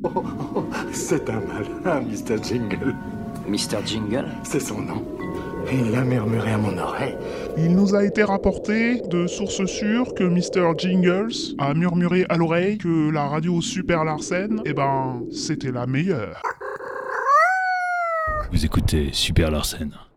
C'est un malin, Mr. Jingle. Mr. Jingle? C'est son nom. Il a murmuré à mon oreille. Il nous a été rapporté de sources sûres que Mr. Jingles a murmuré à l'oreille que la radio Super Larsen, c'était la meilleure. Vous écoutez Super Larsen.